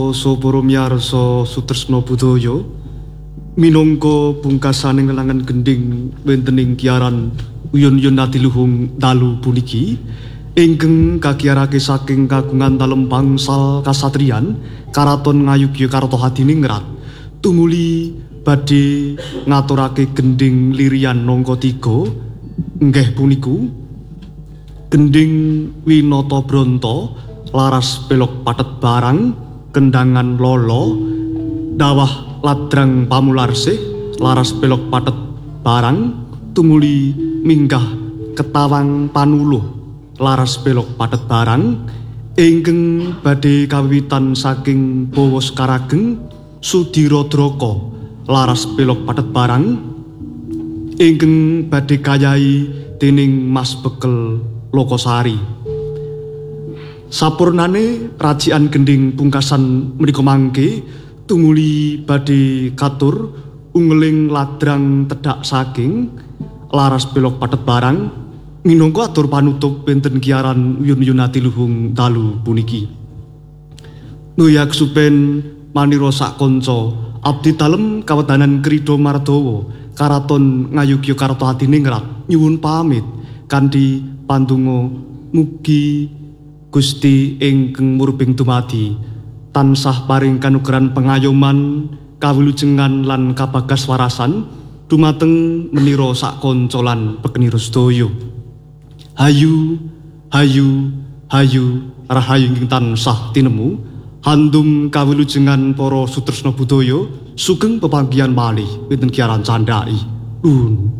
Para miyarsa Sutresna Budaya minangka pungkasaning ngelangan gending wentening kiaran Uyun-uyun Adiluhung dalu puniki ingkang kakiarake saking kagungan dalem bangsal kasatriyan Karaton Ngayogya Kartohadiningrat tumuli badhe ngaturake gending lirian nangka 3 nggih puniku gending Winata Branta laras belok pathet barang kendangan lolo dawah ladrang pamularsih laras belok pathet barang tumuli minggah ketawang panuluh laras belok pathet barang ingkang badhe kawiwitan saking Bawas Karageng Sudirodraka laras belok pathet barang ingkang badhe kayahi dening Mas Bekel Lokosari. Sapurnane rajian gending pungkasan menika mangke tumuli badhe katur unggeling ladrang tedhak saking laras belok pathet barang minangka atur panutup wonten kiaran Uyun-uyun Adiluhung dalu puniki. Nuyak supen manira sak kanca abdi dalem kawedanan Krida Mardawa Karaton Ngayogya Kartohadiningrat nyuwun pamit kanthi pandonga mugi Gusti ingkang murbing dumadi tansah paring kanugrahan pengayoman kawilujengan lan kabagas warasan dumateng menira sak kanca lan pekenira sedaya. Hayu hayu hayu rahayu ingkang tansah tinemu handung kawilujengan para Sutresna Budaya sugeng pepanggihan malih wonten kiaran candhaki.